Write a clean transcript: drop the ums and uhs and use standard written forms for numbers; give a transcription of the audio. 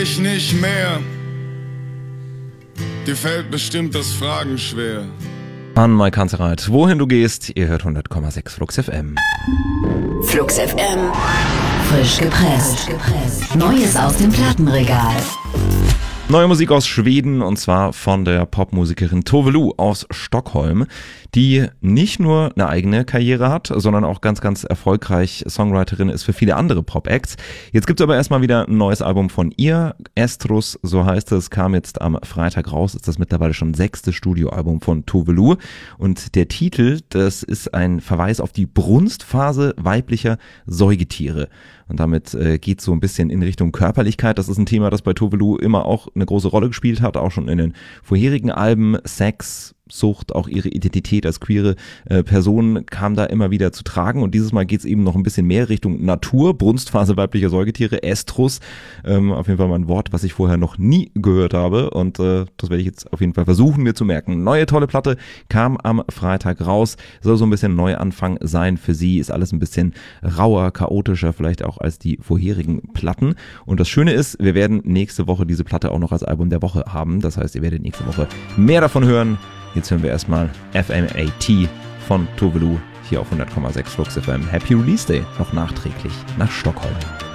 Ich nicht mehr. Dir fällt bestimmt das Fragen schwer. An Mike Kanzereit. Wohin du gehst, ihr hört 100,6 Flux FM. Flux FM. Frisch gepresst. Neues aus dem Plattenregal. Neue Musik aus Schweden, und zwar von der Popmusikerin Tove Lo aus Stockholm, die nicht nur eine eigene Karriere hat, sondern auch ganz, ganz erfolgreich Songwriterin ist für viele andere Pop-Acts. Jetzt gibt's aber erstmal wieder ein neues Album von ihr. Estrus, so heißt es, kam jetzt am Freitag raus, ist das mittlerweile schon 6. Studioalbum von Tove Lo. Und der Titel, das ist ein Verweis auf die Brunstphase weiblicher Säugetiere. Und damit geht so ein bisschen in Richtung Körperlichkeit. Das ist ein Thema, das bei Tove Lo immer auch eine große Rolle gespielt hat, auch schon in den vorherigen Alben. Sex, Sucht, auch ihre Identität als queere Person kam da immer wieder zu tragen. Und dieses Mal geht es eben noch ein bisschen mehr Richtung Natur, Brunstphase weiblicher Säugetiere, Estrus. Auf jeden Fall mal ein Wort, was ich vorher noch nie gehört habe. Und das werde ich jetzt auf jeden Fall versuchen, mir zu merken. Neue tolle Platte kam am Freitag raus. Soll so ein bisschen Neuanfang sein für sie. Ist alles ein bisschen rauer, chaotischer vielleicht auch als die vorherigen Platten. Und das Schöne ist, wir werden nächste Woche diese Platte auch noch als Album der Woche haben. Das heißt, ihr werdet nächste Woche mehr davon hören. Jetzt hören wir erstmal FMAT von Tove Lo hier auf 100,6 Flux FM. Happy Release Day noch nachträglich nach Stockholm.